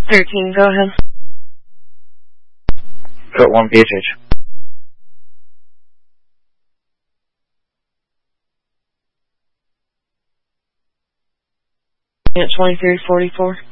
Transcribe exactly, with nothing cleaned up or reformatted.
thirteen, go ahead. Code one, P H H. At twenty-three forty-four.